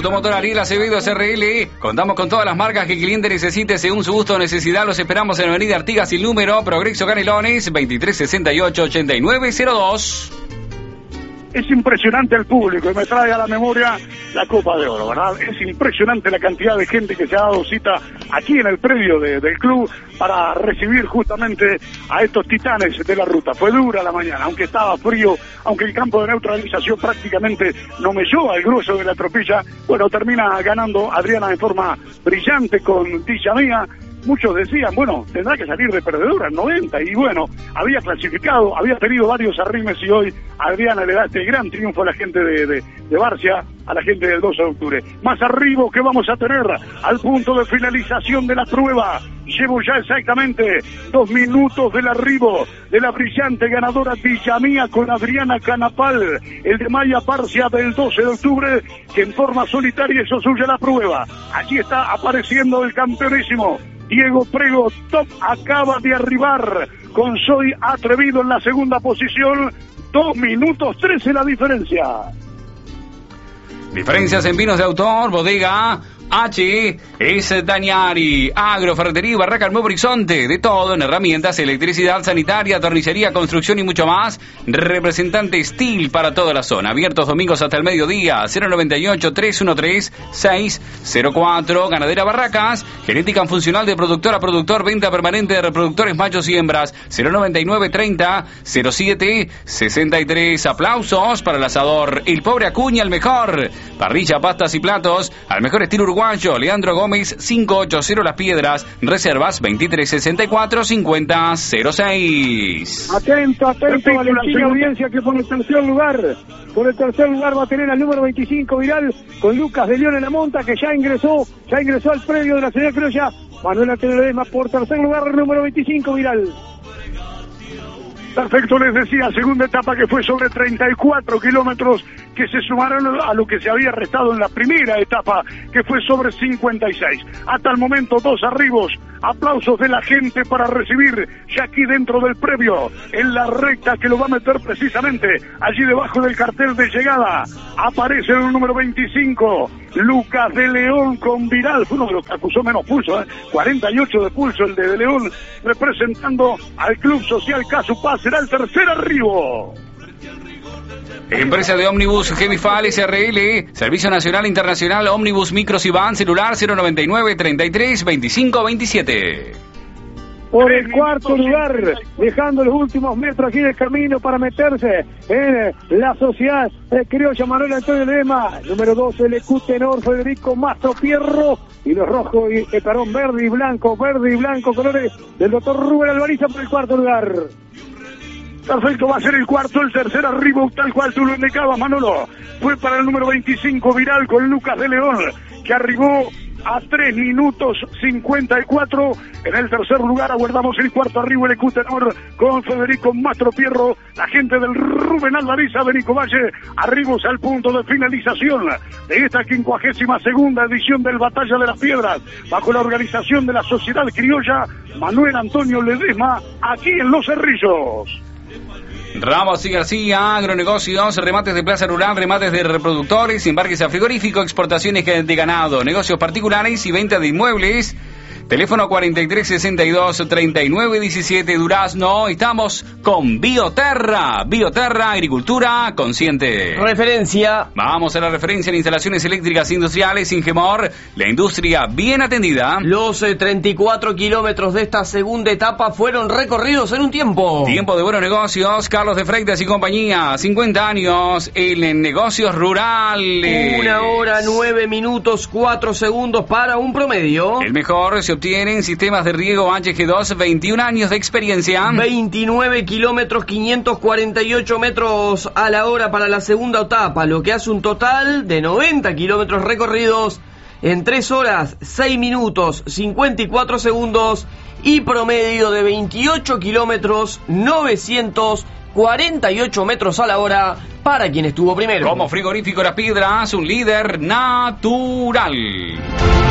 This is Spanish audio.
Automotor Ariel Acevedo SRL. Contamos con todas las marcas que el cliente necesite según su gusto o necesidad. Los esperamos en Avenida Artigas sin número, Progreso Canelones, 2368-8902. Es impresionante el público y me trae a la memoria la Copa de Oro, ¿verdad? Es impresionante la cantidad de gente que se ha dado cita aquí en el predio del club para recibir justamente a estos titanes de la ruta. Fue dura la mañana, aunque estaba frío, aunque el campo de neutralización prácticamente no melló al grueso de la tropilla. Bueno, termina ganando Adriana en forma brillante con Dillamía. Muchos decían, bueno, tendrá que salir de perdedora en 90, y bueno, había clasificado, había tenido varios arrimes y hoy Adriana le da este gran triunfo a la gente de Barcia, a la gente del 12 de octubre. Más arriba que vamos a tener al punto de finalización de la prueba. Llevo ya exactamente 2 minutos del arribo de la brillante ganadora Dillamía con Adriana Canapal, el de Maya Barcia del 12 de octubre, que en forma solitaria hizo suya la prueba. Allí está apareciendo el campeonísimo Diego Prego. Top acaba de arribar con Soy Atrevido en la segunda posición. 2 minutos 13 la diferencia. Diferencias en vinos de autor, bodega H es Dañari, agroferretería, Barraca Nuevo Horizonte, de todo en herramientas, electricidad, sanitaria, tornillería, construcción y mucho más. Representante Steel para toda la zona, abiertos domingos hasta el mediodía. 098-313-604. Ganadera Barracas, genética funcional de productor a productor, venta permanente de reproductores machos y hembras. 099-30-07-63. Aplausos para el asador El Pobre Acuña, el mejor. Parrilla, pastas y platos al mejor estilo uruguayo. Leandro Gómez, 580 Las Piedras. Reservas 2364-5006. Atento, Valentina, audiencia, que por el tercer lugar va a tener al número 25 Viral, con Lucas de León en la monta, que ya ingresó al predio de la ciudad criolla. Manuel Antonio Ledesma por tercer lugar, el número 25 Viral. Perfecto, les decía, segunda etapa que fue sobre 34 kilómetros, que se sumaron a lo que se había restado en la primera etapa, que fue sobre 56. Hasta el momento 2 arribos, aplausos de la gente para recibir ya aquí dentro del previo, en la recta que lo va a meter precisamente allí debajo del cartel de llegada. Aparece el número 25, Lucas de León con Viral, fue uno de los que acusó menos pulso, 48 de pulso el de León, representando al Club Social Casu Paz. Será el tercer arribo. Empresa de ómnibus Gemifal SRL, Servicio Nacional Internacional Ómnibus Micros y Van, celular 099-33-25-27. Por el cuarto lugar, dejando los últimos metros aquí del camino para meterse en la sociedad criolla Manuel Antonio Ledesma. Número 12, el EQ Tenor Federico Mastro Pierro. Y los rojos, verde y blanco, colores del doctor Rubén Alvariza por el cuarto lugar. Perfecto, va a ser el cuarto, el tercer arribo, tal cual tú lo indicabas, Manolo. Fue para el número 25 Viral con Lucas de León, que arribó a 3 minutos 54. En el tercer lugar aguardamos el cuarto arribo, el Ecutenor con Federico Mastro Pierro, la gente del Rubén Alvariza, Benico Valle, arribos al punto de finalización de esta 52ª edición del Batalla de las Piedras, bajo la organización de la Sociedad Criolla Manuel Antonio Ledesma, aquí en Los Cerrillos. Ramos y García, agronegocios, remates de plaza rural, remates de reproductores, embarques a frigorífico, exportaciones de ganado, negocios particulares y venta de inmuebles. Teléfono 4362-3917, Durazno. Estamos con Bioterra, agricultura consciente. Referencia. Vamos a la referencia en instalaciones eléctricas industriales, Ingemor, la industria bien atendida. Los 34 kilómetros de esta segunda etapa fueron recorridos en un tiempo. Tiempo de buenos negocios, Carlos de Freitas y compañía, 50 años en negocios rurales. 1 hora, 9 minutos, 4 segundos para un promedio. El mejor se obtienen sistemas de riego HG2, 21 años de experiencia. 29 kilómetros, 548 metros a la hora para la segunda etapa, lo que hace un total de 90 kilómetros recorridos en 3 horas, 6 minutos, 54 segundos y promedio de 28 kilómetros, 948 metros a la hora para quien estuvo primero. Como frigorífico Las Piedras, un líder natural.